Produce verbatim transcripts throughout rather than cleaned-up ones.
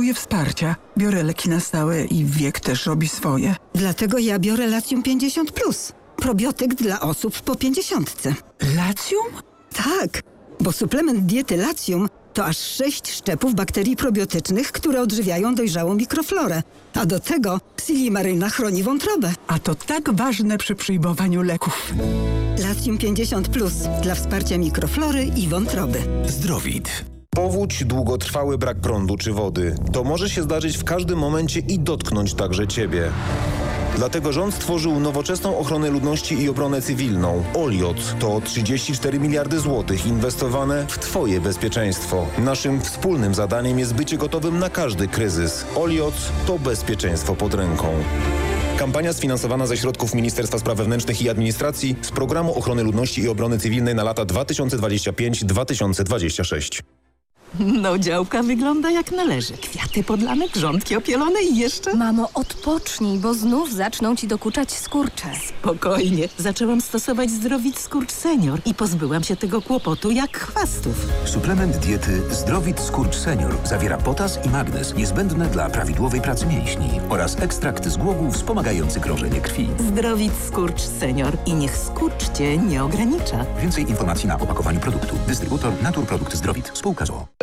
potrzebuję wsparcia. Biorę leki na stałe i wiek też robi swoje. Dlatego ja biorę Latium pięćdziesiąt plus. Probiotyk dla osób po pięćdziesiątce. Latium? Tak, bo suplement diety Latium to aż sześć szczepów bakterii probiotycznych, które odżywiają dojrzałą mikroflorę. A do tego Silimaryna chroni wątrobę. A to tak ważne przy przyjmowaniu leków. Latium pięćdziesiąt plus dla wsparcia mikroflory i wątroby. Zdrowit. Powódź, długotrwały brak prądu czy wody. To może się zdarzyć w każdym momencie i dotknąć także Ciebie. Dlatego rząd stworzył nowoczesną ochronę ludności i obronę cywilną. Oliot to trzydzieści cztery miliardy złotych inwestowane w Twoje bezpieczeństwo. Naszym wspólnym zadaniem jest bycie gotowym na każdy kryzys. Oliot to bezpieczeństwo pod ręką. Kampania sfinansowana ze środków Ministerstwa Spraw Wewnętrznych i Administracji z Programu Ochrony Ludności i Obrony Cywilnej na lata dwa tysiące dwudziesty piąty do dwa tysiące dwudziestego szóstego. No, działka wygląda jak należy. Kwiaty podlane, grządki opielone i jeszcze... Mamo, odpocznij, bo znów zaczną ci dokuczać skurcze. Spokojnie. Zaczęłam stosować Zdrowit Skurcz Senior i pozbyłam się tego kłopotu jak chwastów. Suplement diety Zdrowit Skurcz Senior zawiera potas i magnez niezbędne dla prawidłowej pracy mięśni oraz ekstrakt z głogów wspomagający krążenie krwi. Zdrowit Skurcz Senior i niech skurcz cię nie ogranicza. Więcej informacji na opakowaniu produktu. Dystrybutor Naturprodukt Zdrowit. Spółka z o o.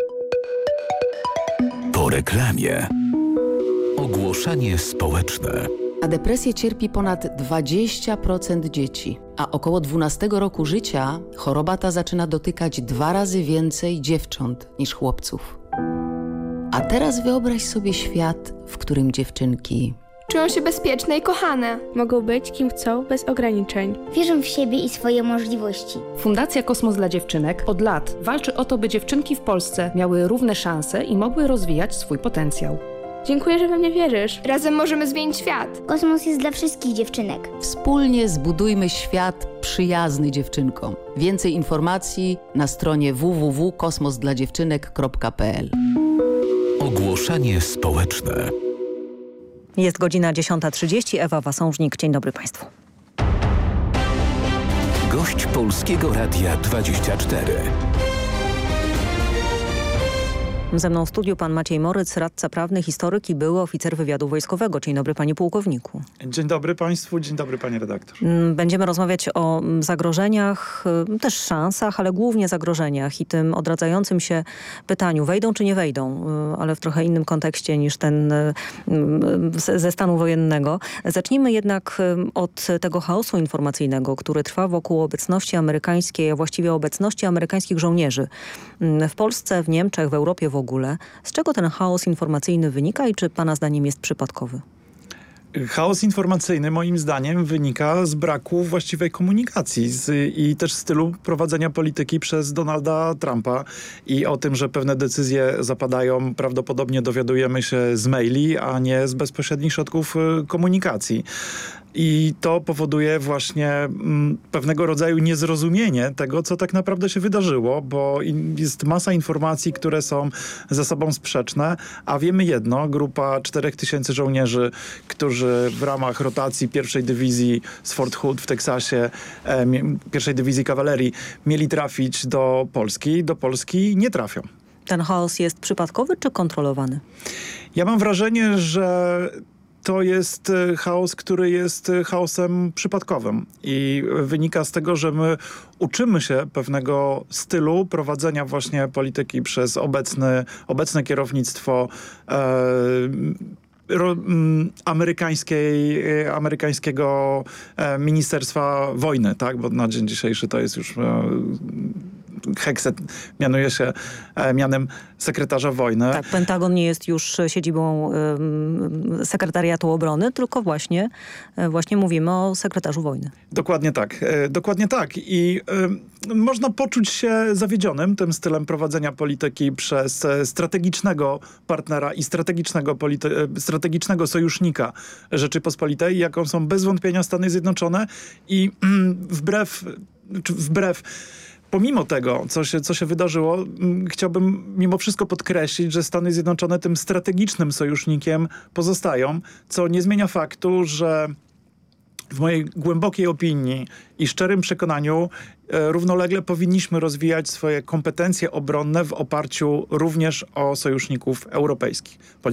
Po reklamie. Ogłoszenie społeczne. Na depresję cierpi ponad dwadzieścia procent dzieci, a około dwunastego roku życia choroba ta zaczyna dotykać dwa razy więcej dziewcząt niż chłopców. A teraz wyobraź sobie świat, w którym dziewczynki czują się bezpieczne i kochane. Mogą być kim chcą, bez ograniczeń. Wierzą w siebie i swoje możliwości. Fundacja Kosmos dla Dziewczynek od lat walczy o to, by dziewczynki w Polsce miały równe szanse i mogły rozwijać swój potencjał. Dziękuję, że we mnie wierzysz. Razem możemy zmienić świat. Kosmos jest dla wszystkich dziewczynek. Wspólnie zbudujmy świat przyjazny dziewczynkom. Więcej informacji na stronie w w w kropka kosmos dla dziewczynek kropka p l. Ogłoszenie społeczne. Jest godzina dziesiąta trzydzieści. Ewa Wasążnik. Dzień dobry Państwu. Gość Polskiego Radia dwadzieścia cztery. Ze mną w studiu pan Maciej Moryc, radca prawny, historyk i były oficer wywiadu wojskowego. Dzień dobry panie pułkowniku. Dzień dobry państwu, dzień dobry panie redaktor. Będziemy rozmawiać o zagrożeniach, też szansach, ale głównie zagrożeniach i tym odradzającym się pytaniu, wejdą czy nie wejdą, ale w trochę innym kontekście niż ten ze stanu wojennego. Zacznijmy jednak od tego chaosu informacyjnego, który trwa wokół obecności amerykańskiej, a właściwie obecności amerykańskich żołnierzy w Polsce, w Niemczech, w Europie w ogóle. Z czego ten chaos informacyjny wynika i czy pana zdaniem jest przypadkowy? Chaos informacyjny moim zdaniem wynika z braku właściwej komunikacji z, i też stylu prowadzenia polityki przez Donalda Trumpa i o tym, że pewne decyzje zapadają, prawdopodobnie dowiadujemy się z maili, a nie z bezpośrednich środków komunikacji. I to powoduje właśnie mm, pewnego rodzaju niezrozumienie tego, co tak naprawdę się wydarzyło, bo in, jest masa informacji, które są ze sobą sprzeczne, a wiemy jedno, grupa czterech tysięcy żołnierzy, którzy w ramach rotacji pierwszej dywizji z Fort Hood w Teksasie, e, pierwszej dywizji kawalerii, mieli trafić do Polski, do Polski nie trafią. Ten chaos jest przypadkowy czy kontrolowany? Ja mam wrażenie, że to jest chaos, który jest chaosem przypadkowym i wynika z tego, że my uczymy się pewnego stylu prowadzenia właśnie polityki przez obecny, obecne kierownictwo e, ro, amerykańskiej, amerykańskiego e, Ministerstwa Wojny, tak? Bo na dzień dzisiejszy to jest już... E, Hekset mianuje się e, mianem sekretarza wojny. Tak, Pentagon nie jest już siedzibą y, sekretariatu obrony, tylko właśnie, y, właśnie mówimy o sekretarzu wojny. Dokładnie tak. E, dokładnie tak. I y, można poczuć się zawiedzionym tym stylem prowadzenia polityki przez e, strategicznego partnera i strategicznego, polity- strategicznego sojusznika Rzeczypospolitej, jaką są bez wątpienia Stany Zjednoczone i y, wbrew, czy wbrew Pomimo tego, co się, co się wydarzyło, chciałbym mimo wszystko podkreślić, że Stany Zjednoczone tym strategicznym sojusznikiem pozostają, co nie zmienia faktu, że w mojej głębokiej opinii i szczerym przekonaniu e, równolegle powinniśmy rozwijać swoje kompetencje obronne w oparciu również o sojuszników europejskich.